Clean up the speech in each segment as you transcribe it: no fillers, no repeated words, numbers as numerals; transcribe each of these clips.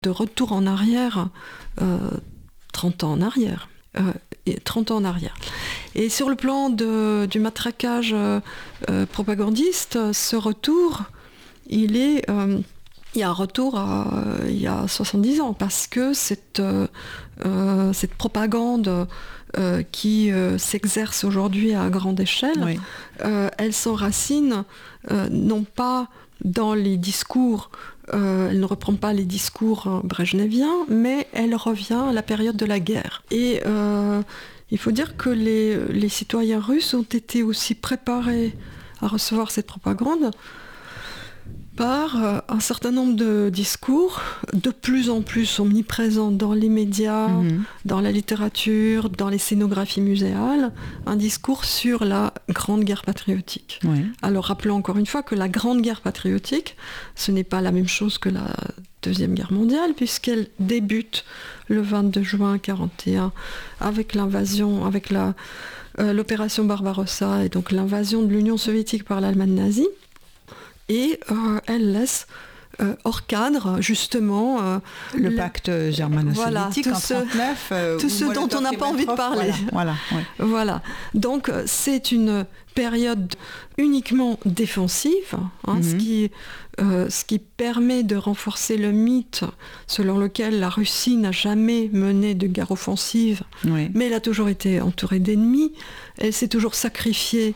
de retour en arrière, 30 ans en arrière. 30 ans en arrière. Et sur le plan du matraquage propagandiste, ce retour, il y a un retour il y a 70 ans, parce que cette propagande qui s'exerce aujourd'hui à grande échelle, oui. Elle s'enracine non pas dans les discours, elle ne reprend pas les discours brejneviens, mais elle revient à la période de la guerre. Et il faut dire que les citoyens russes ont été aussi préparés à recevoir cette propagande par un certain nombre de discours de plus en plus omniprésents dans les médias, dans la littérature, dans les scénographies muséales, un discours sur la Grande Guerre patriotique. Oui. Alors rappelons encore une fois que la Grande Guerre patriotique, ce n'est pas la même chose que la Deuxième Guerre mondiale, puisqu'elle débute le 22 juin 1941 avec l'invasion, avec l'opération Barbarossa, et donc l'invasion de l'Union soviétique par l'Allemagne nazie. Et elle laisse hors cadre, justement... le pacte germano-soviétique en 1939. Tout ce dont on n'a pas envie de parler. Voilà. Donc, c'est une période uniquement défensive, ce qui permet de renforcer le mythe selon lequel la Russie n'a jamais mené de guerre offensive, mais elle a toujours été entourée d'ennemis, elle s'est toujours sacrifiée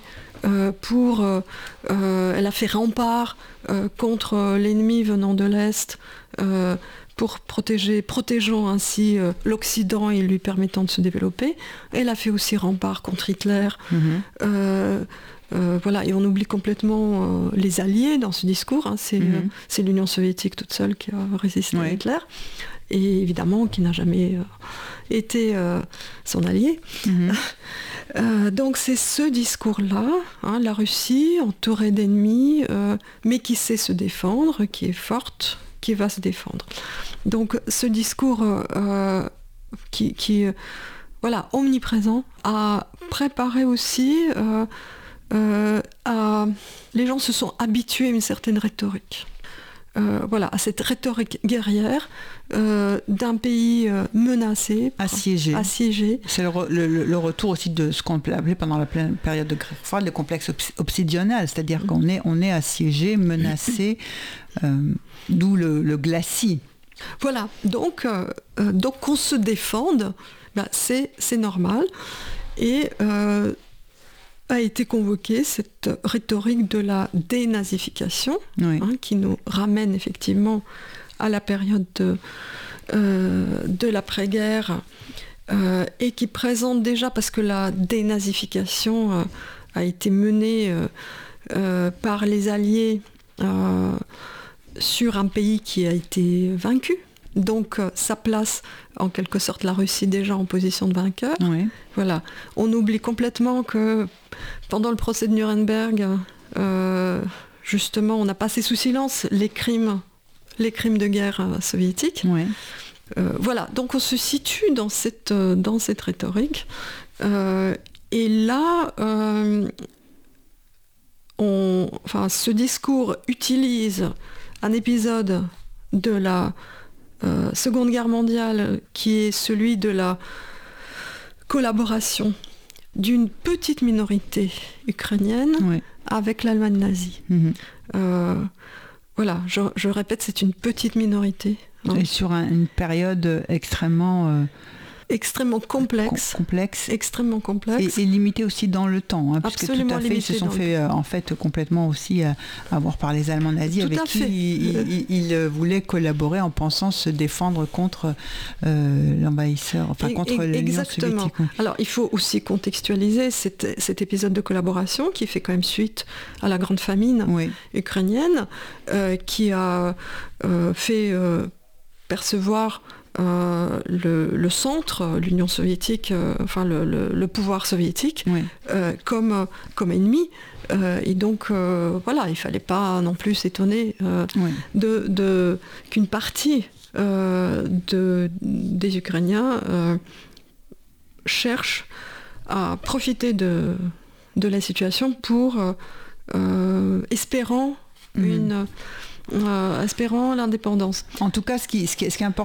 elle a fait rempart contre l'ennemi venant de l'Est pour protégeant ainsi l'Occident et lui permettant de se développer. Elle a fait aussi rempart contre Hitler. Et on oublie complètement les alliés dans ce discours. C'est l'Union soviétique toute seule qui a résisté à Hitler, et évidemment qui n'a jamais été son allié. Donc c'est ce discours-là, la Russie entourée d'ennemis, mais qui sait se défendre, qui est forte, qui va se défendre. Donc ce discours qui omniprésent, a préparé aussi... les gens se sont habitués à une certaine rhétorique. À cette rhétorique guerrière d'un pays menacé, assiégé. C'est le retour aussi de ce qu'on peut appeler pendant la période de guerre froide le complexe obsidional, c'est-à-dire qu'on est assiégé, menacé, d'où le glacis. Voilà, donc qu'on se défende, c'est normal. Et a été convoquée cette rhétorique de la dénazification, qui nous ramène effectivement à la période de l'après-guerre, et qui présente déjà, parce que la dénazification a été menée par les Alliés sur un pays qui a été vaincu. Donc ça place en quelque sorte la Russie déjà en position de vainqueur. Voilà. On oublie complètement que pendant le procès de Nuremberg, justement, on a passé sous silence les crimes de guerre soviétiques. Voilà. Donc on se situe dans cette rhétorique. Et là, ce discours utilise un épisode de la Seconde Guerre mondiale, qui est celui de la collaboration d'une petite minorité ukrainienne avec l'Allemagne nazie. Je répète, c'est une petite minorité. Et sur une période extrêmement complexe. Extrêmement complexe. Et limité aussi dans le temps, puisque tout à fait, ils se sont fait complètement aussi avoir par les Allemands nazis, avec qui ils voulaient collaborer en pensant se défendre contre l'envahisseur, contre l'Union soviétique. Alors il faut aussi contextualiser cet épisode de collaboration qui fait quand même suite à la grande famine ukrainienne, qui a fait percevoir le centre, l'Union soviétique, le pouvoir soviétique, comme ennemi. Et donc, il fallait pas non plus s'étonner qu'une partie des Ukrainiens cherchent à profiter de la situation pour espérant espérant l'indépendance. En tout cas, ce qui est important,